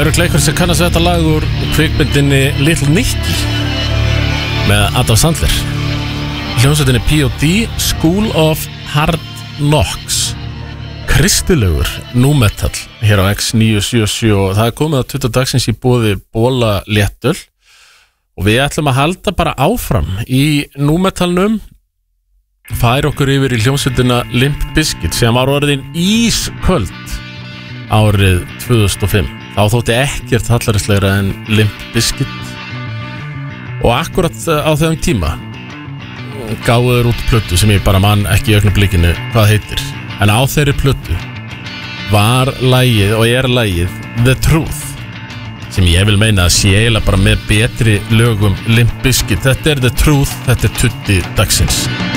örugglega einhver sem kannast við þetta lag úr kvikmyndinni Little Nicky með Adam Sandler. Hljómsveitinni P.O.D. School of Hard Knocks. Kristilegur nu-metal hér á X977 og það komið á 20 dagsins í boði Bóla Léttöl og við ætlum að halda bara áfram í nu-metalnum, færa okkur yfir í hljómsveitina Limp Bizkit sem var orðin ísköld árið 2005. Þá þótti ekkert hallarislegra en Limp Bizkit og akkurat á þeim tíma gáður út plötu sem ég bara man ekki í augnablikinu hvað heitir, en á þeirri plötu var lagið og er lagið The Truth sem ég vil meina að sé eiginlega bara með betri lögum Limp Bizkit. Þetta er The Truth, þetta er tutti dagsins.